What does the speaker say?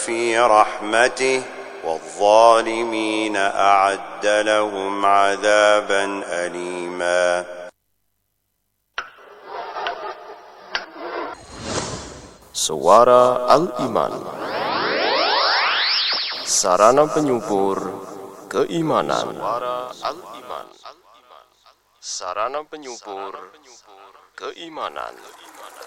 في رحمته والظالمين أعد لهم عذابا أليما. Suara Al-Iman, sarana penyubur keimanan. Suara Al-Iman, sarana penyubur keimanan.